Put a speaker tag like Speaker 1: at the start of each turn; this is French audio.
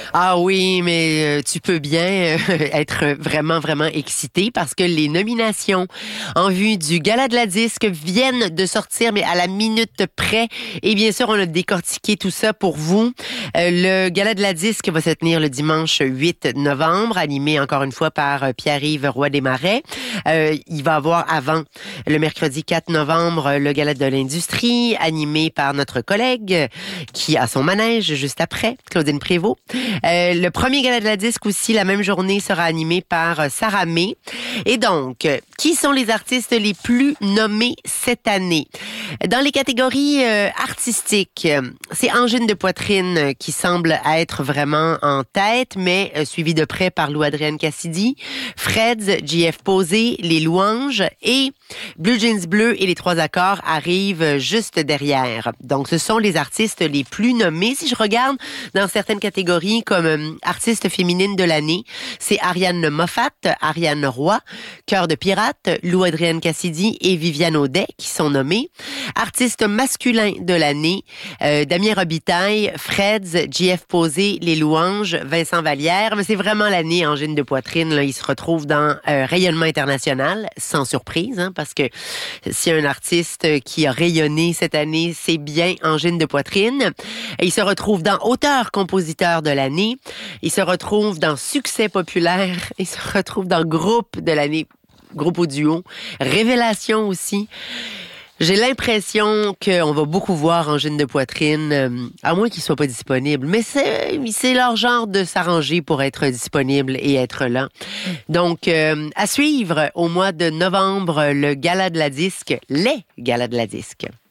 Speaker 1: Ah oui, mais tu peux bien être vraiment, vraiment excité parce que les nominations en vue du Gala de la Disque viennent de sortir, mais à la minute près. Et bien sûr, on a décortiqué tout ça pour vous. Le Gala de la Disque va se tenir le dimanche 8 novembre, animé encore une fois par Pierre-Yves Roy-Desmarais. Il va avoir avant, le mercredi 4 novembre, le Gala de l'Industrie, animé par notre collègue qui a son manège juste après, Claudine Prévost. Le premier Gala de la Disque aussi, la même journée, sera animé par Sarah May. Et donc, qui sont les artistes les plus nommés cette année? Dans les catégories artistiques, c'est Angine de poitrine qui semble être vraiment en tête, mais suivi de près par Lou-Adrienne Cassidy, Freds, JF Posé, Les Louanges et Blue Jeans Bleu et Les Trois Accords arrivent juste derrière. Donc, ce sont les artistes les plus nommés. Si je regarde dans certaines catégories comme artiste féminine de l'année, c'est Ariane Moffat, Ariane Roy, Cœur de pirate, Lou-Adrienne Cassidy et Viviane Audet qui sont nommés. Artiste masculin de l'année, Damien Robitaille, Freds, JF Posé, Les Louanges, Vincent Vallière. Mais c'est vraiment l'année Angine de poitrine. Là, il se retrouve dans rayonnement international, sans surprise, hein, parce que s'il y a un artiste qui a rayonné cette année, c'est bien Angine de poitrine. Et il se retrouve dans auteur-compositeur de l'année. Il se retrouve dans succès populaire. Il se retrouve dans groupe de l'année, groupe ou duo. Révélation aussi. J'ai l'impression qu'on va beaucoup voir Angine de poitrine, à moins qu'il soit pas disponible. Mais c'est leur genre de s'arranger pour être disponible et être là. Donc, à suivre au mois de novembre, le Gala de la Disque, les Galas de la Disque.